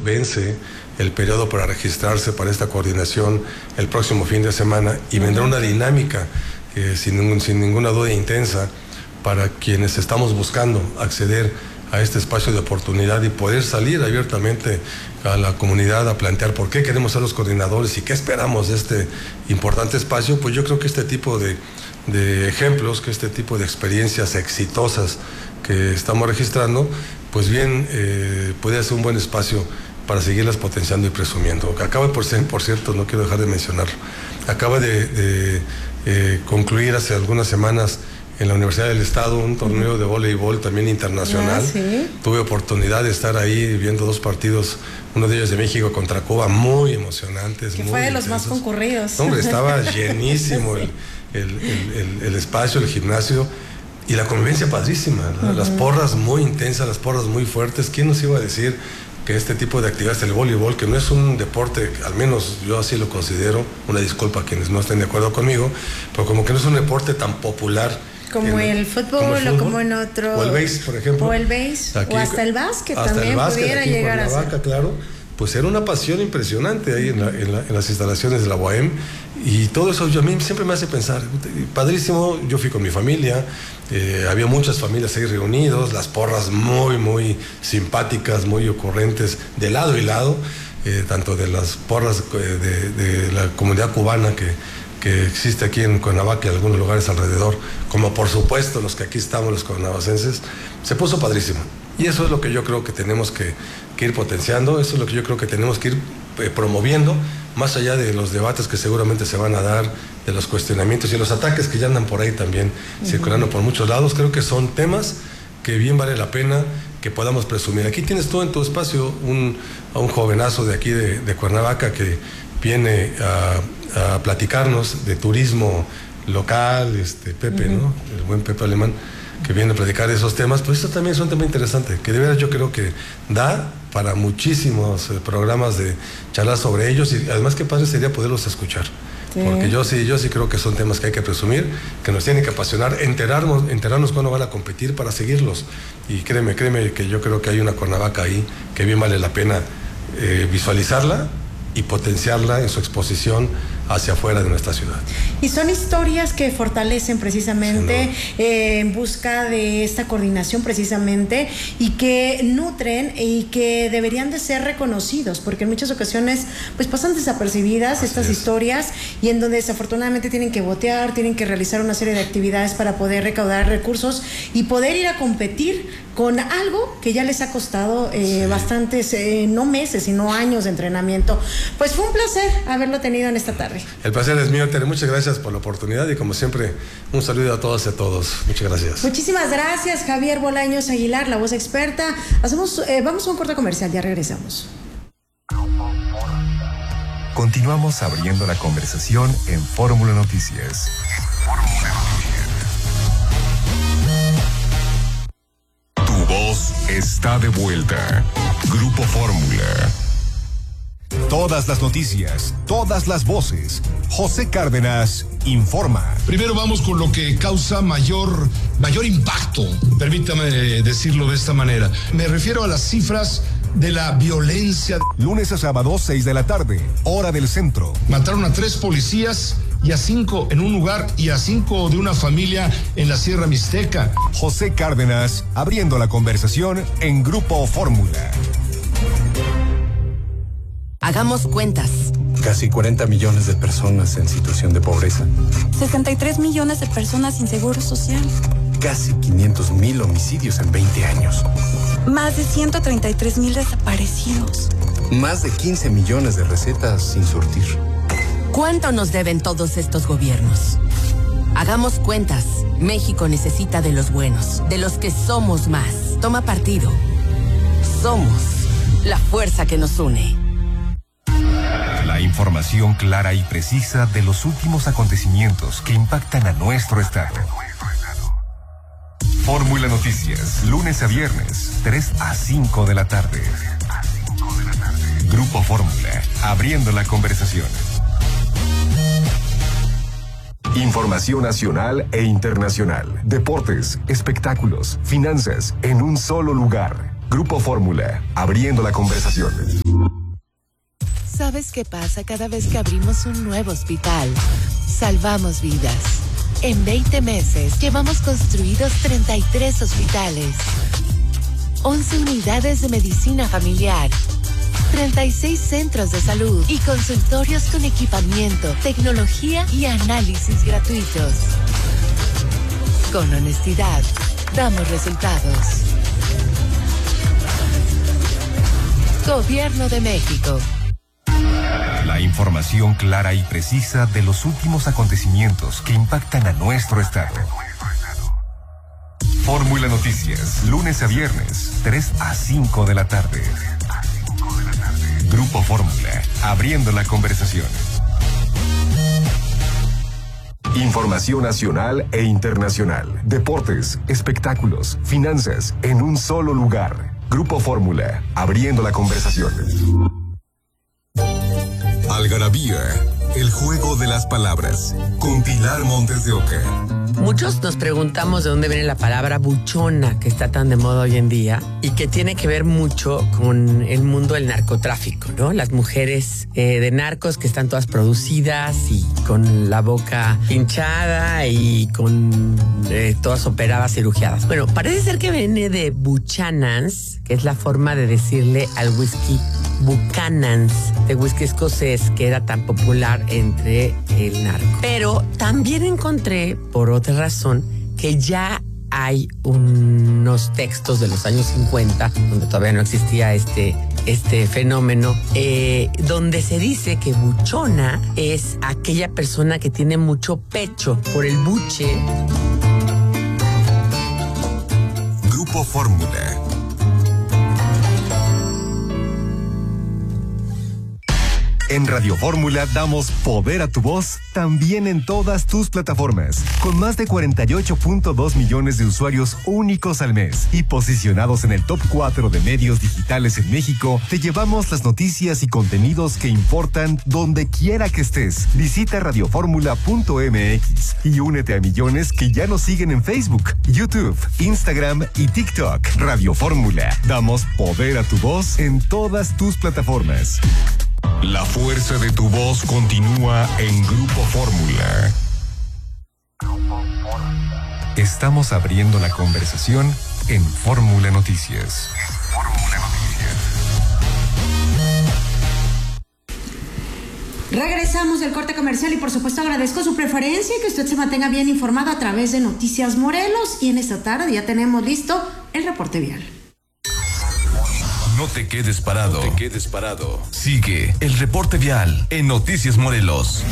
vence el periodo para registrarse para esta coordinación el próximo fin de semana y vendrá una dinámica sin ninguna duda intensa para quienes estamos buscando acceder a este espacio de oportunidad y poder salir abiertamente a la comunidad a plantear por qué queremos ser los coordinadores y qué esperamos de este importante espacio. Pues yo creo que este tipo de ejemplos, que este tipo de experiencias exitosas que estamos registrando, pues bien, puede ser un buen espacio para seguirlas potenciando y presumiendo. Acaba, por cierto, no quiero dejar de mencionarlo, acaba de concluir hace algunas semanas en la Universidad del Estado un torneo de voleibol también internacional. ¿Sí? Tuve oportunidad de estar ahí viendo 2 partidos, uno de ellos de México contra Cuba, muy emocionantes. Que muy fue de intensos. Los más concurridos. Hombre, estaba llenísimo el espacio, el gimnasio, y la convivencia padrísima, las porras muy intensas, las porras muy fuertes. ¿Quién nos iba a decir que este tipo de actividades, el voleibol, que no es un deporte, al menos yo así lo considero, una disculpa a quienes no estén de acuerdo conmigo, pero como que no es un deporte tan popular como el fútbol o como en otro, o el béis, por ejemplo, o el béis, o hasta el básquet también pudiera llegar a ser. Claro, pues era una pasión impresionante ahí en las instalaciones de la UAM, y todo eso a mí siempre me hace pensar, padrísimo. Yo fui con mi familia, había muchas familias ahí reunidos, las porras muy, muy simpáticas, muy ocurrentes, de lado y lado, tanto de las porras de la comunidad cubana que existe aquí en Cuernavaca y en algunos lugares alrededor, como por supuesto los que aquí estamos, los cuernavacenses. Se puso padrísimo. Y eso es lo que yo creo que tenemos que ir potenciando, eso es lo que yo creo que tenemos que ir promoviendo, más allá de los debates que seguramente se van a dar, de los cuestionamientos y los ataques que ya andan por ahí también circulando por muchos lados. Creo que son temas que bien vale la pena que podamos presumir. Aquí tienes tú en tu espacio a un jovenazo de aquí de Cuernavaca que viene a platicarnos de turismo local, Pepe, ¿no? El buen Pepe Alemán, que viene a platicar esos temas. Pues eso también es un tema interesante, que de verdad yo creo que da para muchísimos programas de charlar sobre ellos, y además qué padre sería poderlos escuchar. Sí. Porque yo sí creo que son temas que hay que presumir, que nos tienen que apasionar, enterarnos cuándo van a competir para seguirlos. Y créeme que yo creo que hay una Cuernavaca ahí que bien vale la pena visualizarla y potenciarla en su exposición hacia afuera de nuestra ciudad. Y son historias que fortalecen precisamente en busca de esta coordinación precisamente, y que nutren y que deberían de ser reconocidos, porque en muchas ocasiones pues pasan desapercibidas estas historias, y en donde desafortunadamente tienen que botear, tienen que realizar una serie de actividades para poder recaudar recursos y poder ir a competir con algo que ya les ha costado bastantes, no meses, sino años de entrenamiento. Pues fue un placer haberlo tenido en esta tarde. El placer es mío, Tere. Muchas gracias por la oportunidad y como siempre, un saludo a todas y a todos. Muchas gracias. Muchísimas gracias, Javier Bolaños Aguilar, la voz experta. Vamos a un corte comercial, ya regresamos. Continuamos abriendo la conversación en Fórmula Noticias. Tu voz está de vuelta. Grupo Fórmula. Todas las noticias, todas las voces. José Cárdenas informa. Primero vamos con lo que causa mayor impacto, permítame decirlo de esta manera. Me refiero a las cifras de la violencia. Lunes a sábado, 6 de la tarde, hora del centro. Mataron a 3 policías y a 5 en un lugar y a 5 de una familia en la Sierra Mixteca. José Cárdenas abriendo la conversación en Grupo Fórmula. Hagamos cuentas. Casi 40 millones de personas en situación de pobreza. 63 millones de personas sin seguro social. Casi 500,000 homicidios en 20 años. Más de 133,000 desaparecidos. Más de 15 millones de recetas sin surtir. ¿Cuánto nos deben todos estos gobiernos? Hagamos cuentas. México necesita de los buenos, de los que somos más. Toma partido. Somos la fuerza que nos une. La información clara y precisa de los últimos acontecimientos que impactan a nuestro estado. Fórmula Noticias, lunes a viernes, 3 a 5 de la tarde. Grupo Fórmula, abriendo la conversación. Información nacional e internacional, deportes, espectáculos, finanzas, en un solo lugar. Grupo Fórmula, abriendo la conversación. ¿Sabes qué pasa cada vez que abrimos un nuevo hospital? Salvamos vidas. En 20 meses llevamos construidos 33 hospitales, 11 unidades de medicina familiar, 36 centros de salud y consultorios con equipamiento, tecnología y análisis gratuitos. Con honestidad, damos resultados. Gobierno de México. La información clara y precisa de los últimos acontecimientos que impactan a nuestro estado. Fórmula Noticias, lunes a viernes, 3 a 5 de la tarde. Grupo Fórmula, abriendo la conversación. Información nacional e internacional, deportes, espectáculos, finanzas, en un solo lugar. Grupo Fórmula, abriendo la conversación. Algarabía, el juego de las palabras, con Pilar Montes de Oca. Muchos nos preguntamos de dónde viene la palabra buchona, que está tan de moda hoy en día y que tiene que ver mucho con el mundo del narcotráfico, ¿no? Las mujeres de narcos que están todas producidas y con la boca hinchada y con todas operadas, cirugiadas. Bueno, parece ser que viene de Buchanan's, que es la forma de decirle al whisky Buchanan's, de whisky escocés, que era tan popular entre el narco. Pero también encontré, por otra razón, que ya hay unos textos de los años 50, donde todavía no existía este fenómeno, donde se dice que buchona es aquella persona que tiene mucho pecho por el buche. Grupo Fórmula. En Radio Fórmula damos poder a tu voz también en todas tus plataformas, con más de 48.2 millones de usuarios únicos al mes y posicionados en el top 4 de medios digitales en México. Te llevamos las noticias y contenidos que importan donde quiera que estés. Visita radioformula.mx y únete a millones que ya nos siguen en Facebook, YouTube, Instagram y TikTok. Radio Fórmula, damos poder a tu voz en todas tus plataformas. La fuerza de tu voz continúa en Grupo Fórmula. Estamos abriendo la conversación en Fórmula Noticias. Regresamos del corte comercial y por supuesto agradezco su preferencia y que usted se mantenga bien informado a través de Noticias Morelos. Y en esta tarde ya tenemos listo el reporte vial. No te quedes parado. Sigue el reporte vial en Noticias Morelos.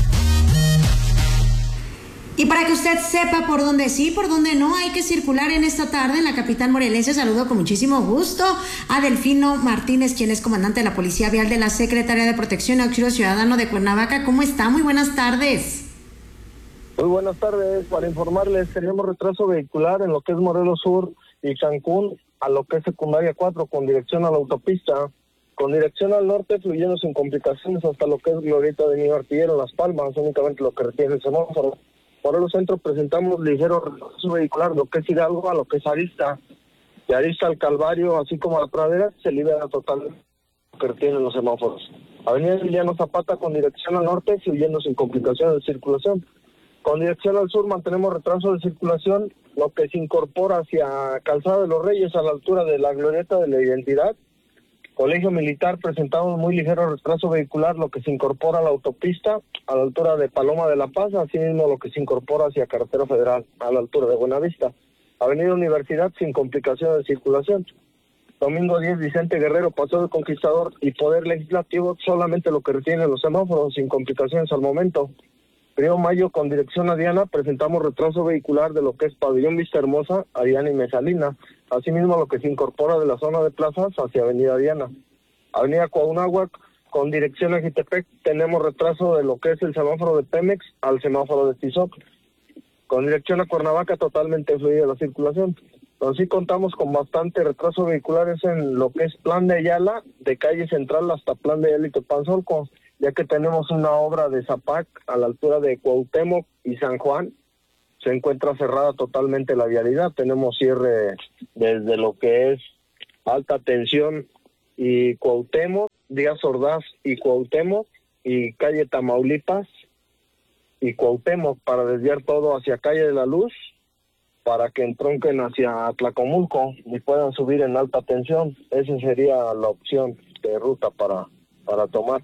Y para que usted sepa por dónde sí, por dónde no hay que circular en esta tarde en la capital morelense, saludo con muchísimo gusto a Delfino Martínez, quien es comandante de la Policía Vial de la Secretaría de Protección y Auxilio Ciudadano de Cuernavaca. ¿Cómo está? Muy buenas tardes. Muy buenas tardes. Para informarles, tenemos retraso vehicular en lo que es Morelos Sur y Cancún, a lo que es secundaria 4, con dirección a la autopista, con dirección al norte, fluyendo sin complicaciones hasta lo que es Glorieta de Niño Artillero, Las Palmas, únicamente lo que retiene el semáforo. Morelos Centro presentamos ligero retraso vehicular, lo que es Hidalgo a lo que es Arista, de Arista al Calvario, así como a la Pradera, se libera totalmente lo que retienen los semáforos. Avenida Emiliano Zapata, con dirección al norte, fluyendo sin complicaciones de circulación. Con dirección al sur mantenemos retraso de circulación, lo que se incorpora hacia Calzada de los Reyes a la altura de la Glorieta de la Identidad. Colegio Militar presentamos muy ligero retraso vehicular, lo que se incorpora a la autopista a la altura de Paloma de la Paz, asimismo lo que se incorpora hacia Carretera Federal a la altura de Buenavista. Avenida Universidad sin complicaciones de circulación. Domingo 10, Vicente Guerrero, Paseo del Conquistador y Poder Legislativo, solamente lo que retienen los semáforos sin complicaciones al momento. Río Mayo, con dirección a Diana, presentamos retraso vehicular de lo que es Pabellón Vista Hermosa a Diana y Mesalina. Asimismo, lo que se incorpora de la zona de plazas hacia Avenida Diana. Avenida Coahunáhuac, con dirección a Jitepec, tenemos retraso de lo que es el semáforo de Pemex al semáforo de Tizoc. Con dirección a Cuernavaca, totalmente fluida la circulación. Pero sí contamos con bastante retraso vehicular en lo que es Plan de Ayala, de calle central hasta Plan de Ayala y Tepanzolco, ya que tenemos una obra de Zapac a la altura de Cuauhtémoc y San Juan. Se encuentra cerrada totalmente la vialidad. Tenemos cierre desde lo que es Alta Tensión y Cuauhtémoc, Díaz Ordaz y Cuauhtémoc, y calle Tamaulipas y Cuauhtémoc, para desviar todo hacia calle de la Luz, para que entronquen hacia Atlacomulco y puedan subir en alta tensión. Esa sería la opción de ruta para tomar.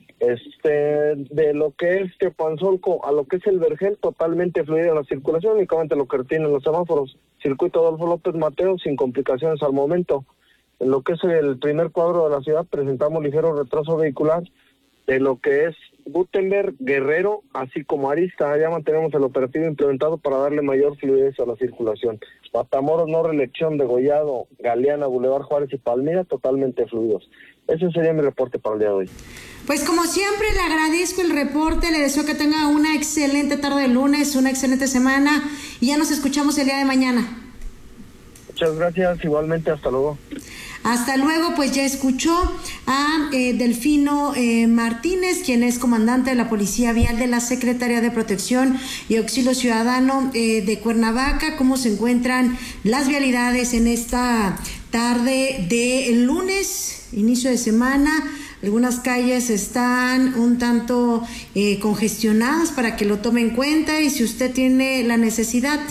De lo que es Teopanzolco a lo que es el Vergel, totalmente fluida la circulación, únicamente lo que tienen los semáforos. Circuito Adolfo López Mateos, sin complicaciones al momento. En lo que es el primer cuadro de la ciudad, presentamos ligero retraso vehicular. De lo que es Gutenberg, Guerrero, así como Arista, ya mantenemos el operativo implementado para darle mayor fluidez a la circulación. Matamoros, no reelección, Degollado, Galeana, Boulevard Juárez y Palmira, totalmente fluidos. Ese sería mi reporte para el día de hoy. Pues como siempre le agradezco el reporte, le deseo que tenga una excelente tarde de lunes, una excelente semana y ya nos escuchamos el día de mañana. Muchas gracias, igualmente, hasta luego. Hasta luego, pues ya escuchó a Delfino Martínez, quien es comandante de la Policía Vial de la Secretaría de Protección y Auxilio Ciudadano de Cuernavaca, cómo se encuentran las vialidades en esta tarde de lunes, inicio de semana. Algunas calles están un tanto congestionadas para que lo tome en cuenta y si usted tiene la necesidad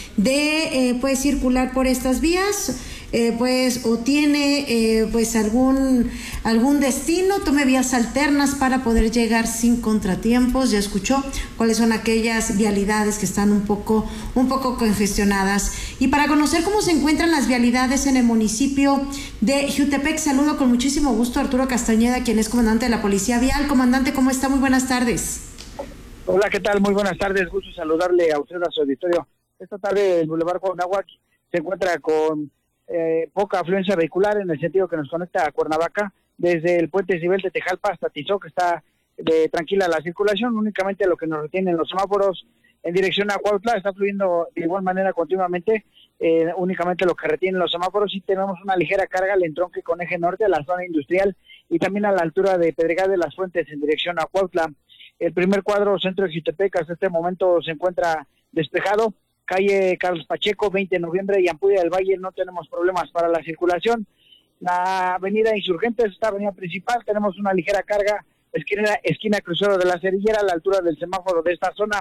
de pues circular por estas vías, pues o tiene pues algún destino, tome vías alternas para poder llegar sin contratiempos. Ya escuchó cuáles son aquellas vialidades que están un poco congestionadas. Y para conocer cómo se encuentran las vialidades en el municipio de Jiutepec, saludo con muchísimo gusto a Arturo Castañeda, quien es comandante de la Policía Vial. Comandante, ¿cómo está? Muy buenas tardes. Hola, ¿qué tal? Muy buenas tardes, gusto saludarle a usted, a su auditorio. Esta tarde el Boulevard Cuauhnáhuac se encuentra con poca afluencia vehicular en el sentido que nos conecta a Cuernavaca, desde el puente Cibel de Tejalpa hasta Tizoc está tranquila la circulación, únicamente lo que nos retienen los semáforos en dirección a Cuautla está fluyendo de igual manera continuamente, únicamente lo que retienen los semáforos, y tenemos una ligera carga al entronque con eje norte a la zona industrial y también a la altura de Pedregal de las Fuentes en dirección a Cuautla. El primer cuadro centro de Jiutepec hasta este momento se encuentra despejado. Calle Carlos Pacheco, 20 de noviembre y Ampudia del Valle no tenemos problemas para la circulación. La avenida Insurgentes, esta avenida principal, tenemos una ligera carga, esquina Crucero de la Cerillera, a la altura del semáforo de esta zona.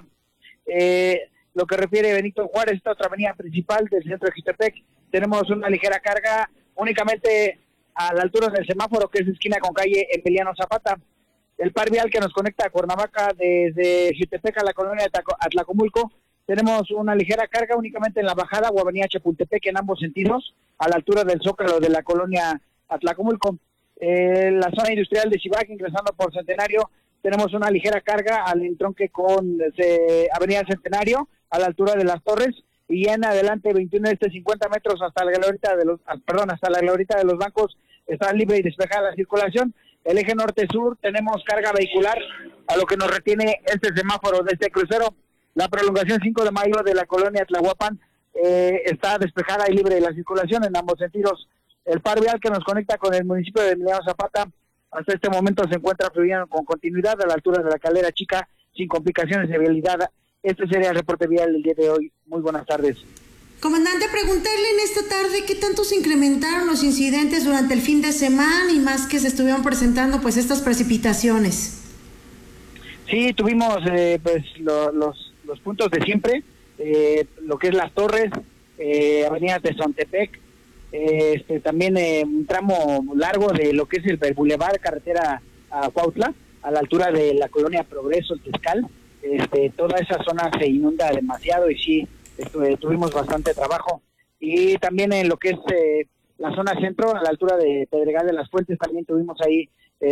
Lo que refiere Benito Juárez, esta otra avenida principal del centro de Jiutepec, tenemos una ligera carga únicamente a la altura del semáforo, que es esquina con calle Emiliano Zapata. El par vial que nos conecta a Cuernavaca desde Jiutepec a la colonia de Atlacomulco, tenemos una ligera carga únicamente en la bajada o avenida Chapultepec en ambos sentidos, a la altura del Zócalo de la colonia Atlacomulco. La zona industrial de Cibac, ingresando por Centenario, tenemos una ligera carga al entronque con avenida Centenario, a la altura de las Torres, y en adelante 21 50 metros hasta la glorieta de los bancos, está libre y despejada la circulación. El eje norte-sur tenemos carga vehicular, a lo que nos retiene este semáforo de este crucero. La prolongación 5 de mayo de la colonia Tlahuapan está despejada y libre de la circulación en ambos sentidos. El par vial que nos conecta con el municipio de Emiliano Zapata hasta este momento se encuentra fluyendo con continuidad a la altura de la Calera Chica sin complicaciones de vialidad. Este sería el reporte vial del día de hoy. Muy buenas tardes. Comandante, preguntarle en esta tarde qué tanto se incrementaron los incidentes durante el fin de semana y más que se estuvieron presentando pues estas precipitaciones. Sí, tuvimos pues los puntos de siempre, lo que es Las Torres, avenida Tezontepec, también un tramo largo de lo que es el Boulevard carretera a Cuautla, a la altura de la colonia Progreso, el Tezcal. Toda esa zona se inunda demasiado y sí, tuvimos bastante trabajo. Y también en lo que es la zona centro, a la altura de Pedregal de las Fuentes, también tuvimos ahí,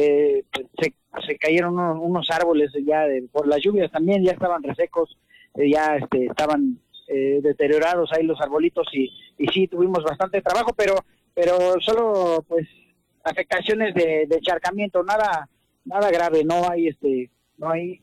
se cayeron unos árboles ya por las lluvias, también ya estaban resecos, ya estaban deteriorados ahí los arbolitos y sí tuvimos bastante trabajo, pero solo pues afectaciones de encharcamiento, nada grave, no hay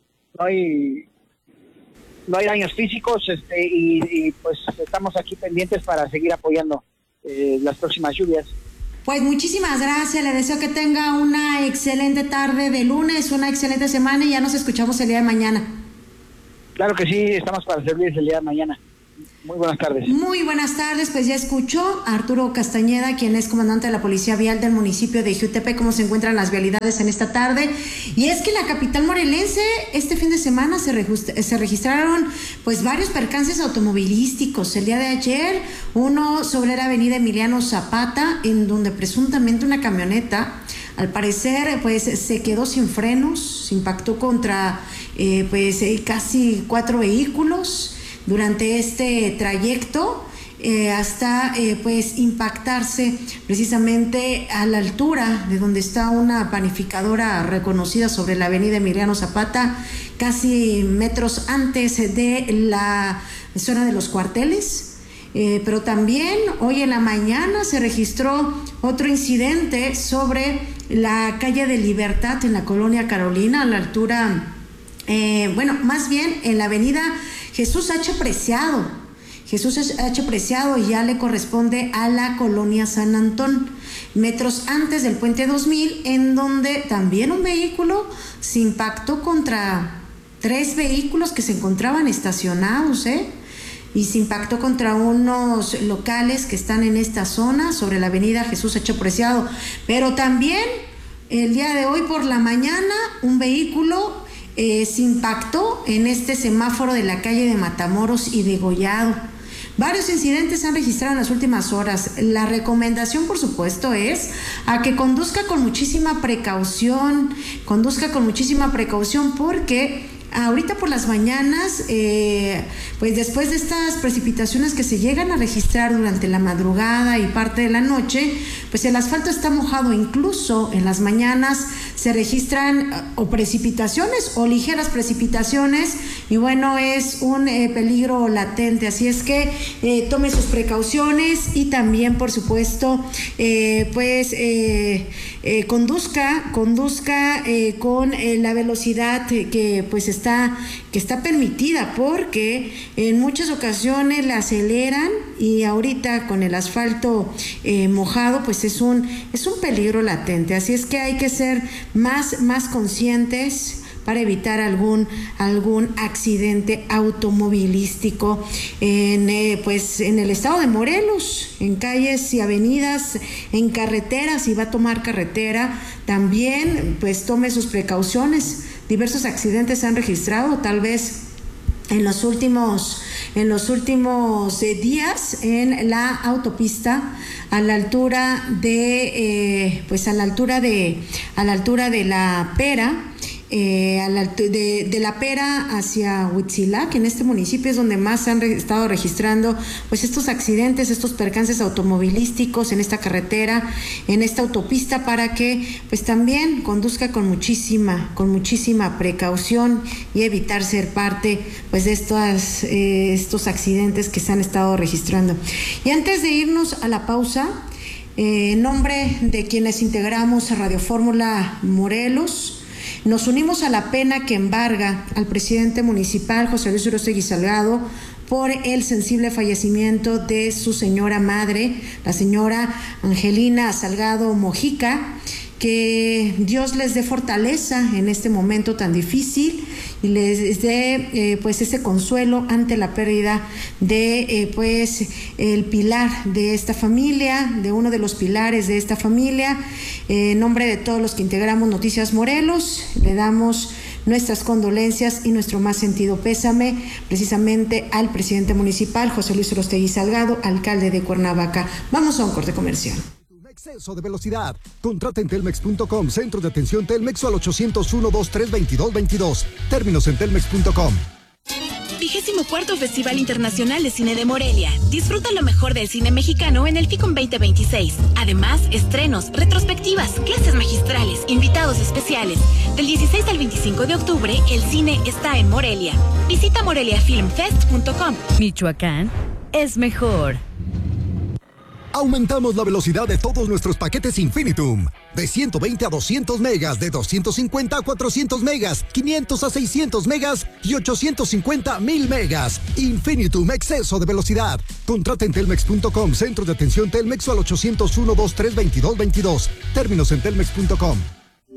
daños físicos, y pues estamos aquí pendientes para seguir apoyando las próximas lluvias. Pues muchísimas gracias, le deseo que tenga una excelente tarde de lunes, una excelente semana y ya nos escuchamos el día de mañana. Claro que sí, estamos para servirles el día de mañana. Muy buenas tardes. Muy buenas tardes, pues ya escuchó a Arturo Castañeda, quien es comandante de la Policía Vial del municipio de Jiutepec, cómo se encuentran las vialidades en esta tarde. Y es que en la capital morelense, este fin de semana se registraron pues varios percances automovilísticos. El día de ayer, uno sobre la avenida Emiliano Zapata, en donde presuntamente una camioneta, al parecer, pues se quedó sin frenos, se impactó contra casi 4 vehículos durante este trayecto, hasta impactarse precisamente a la altura de donde está una panificadora reconocida sobre la avenida Emiliano Zapata, casi metros antes de la zona de los cuarteles. Pero también hoy en la mañana se registró otro incidente sobre la calle de Libertad en la colonia Carolina, a la altura, más bien en la avenida Jesús H. Preciado. Jesús H. Preciado ya le corresponde a la colonia San Antón, metros antes del puente 2000, en donde también un vehículo se impactó contra 3 vehículos que se encontraban estacionados, y se impactó contra unos locales que están en esta zona sobre la avenida Jesús H. Preciado. Pero también el día de hoy por la mañana un vehículo se impactó en este semáforo de la calle de Matamoros y Degollado. Varios incidentes se han registrado en las últimas horas. La recomendación, por supuesto, es a que conduzca con muchísima precaución, porque ahorita por las mañanas, pues después de estas precipitaciones que se llegan a registrar durante la madrugada y parte de la noche, pues el asfalto está mojado. Incluso en las mañanas se registran o precipitaciones o ligeras precipitaciones, y bueno, es un peligro latente. Así es que tome sus precauciones y también, por supuesto, conduzca con la velocidad que está permitida, porque en muchas ocasiones la aceleran, y ahorita con el asfalto mojado, pues es un peligro latente. Así es que hay que ser más conscientes para evitar algún accidente automovilístico en el estado de Morelos, en calles y avenidas, en carreteras. Si va a tomar carretera, también pues tome sus precauciones. Diversos accidentes se han registrado, tal vez en los últimos días, en la autopista a la altura de La Pera. De La Pera hacia Huitzilac, en este municipio es donde más se han estado registrando pues estos accidentes, estos percances automovilísticos en esta carretera, en esta autopista, para que pues también conduzca con muchísima precaución y evitar ser parte pues de estos accidentes que se han estado registrando. Y antes de irnos a la pausa, en nombre de quienes integramos a Radio Fórmula Morelos, nos unimos a la pena que embarga al presidente municipal, José Luis Urostegui Salgado, por el sensible fallecimiento de su señora madre, la señora Angelina Salgado Mojica. Que Dios les dé fortaleza en este momento tan difícil y les dé ese consuelo ante la pérdida de el pilar de esta familia, de uno de los pilares de esta familia. En nombre de todos los que integramos Noticias Morelos, le damos nuestras condolencias y nuestro más sentido pésame precisamente al presidente municipal, José Luis Urostegui Salgado, alcalde de Cuernavaca. Vamos a un corte comercial. Exceso de velocidad. Contrata en telmex.com, centro de atención Telmex, al 801-232-2222. Términos en telmex.com. 24º Festival Internacional de Cine de Morelia. Disfruta lo mejor del cine mexicano en el FICOM 2026. Además, estrenos, retrospectivas, clases magistrales, invitados especiales. Del 16 al 25 de octubre, el cine está en Morelia. Visita moreliafilmfest.com. Michoacán es mejor. Aumentamos la velocidad de todos nuestros paquetes Infinitum. De 120 a 200 megas, de 250 a 400 megas, 500 a 600 megas y 850 a 1000 megas. Infinitum, exceso de velocidad. Contrata en telmex.com, centro de atención Telmex, al 801-2322-22. Términos en telmex.com.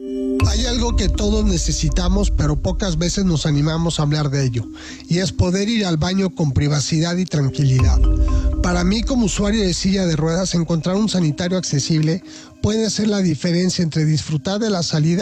Hay algo que todos necesitamos, pero pocas veces nos animamos a hablar de ello, y es poder ir al baño con privacidad y tranquilidad. Para mí, como usuario de silla de ruedas, encontrar un sanitario accesible puede ser la diferencia entre disfrutar de la salida